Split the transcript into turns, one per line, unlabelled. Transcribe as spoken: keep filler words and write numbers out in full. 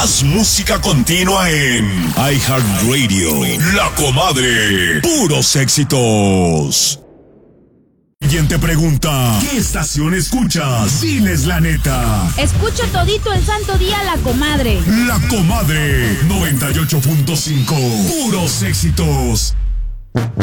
Más música continua en iHeartRadio. La Comadre. Puros éxitos. Siguiente pregunta. ¿Qué estación escuchas? Diles la neta.
Escucho todito el santo día La Comadre.
La Comadre. noventa y ocho punto cinco. Puros éxitos.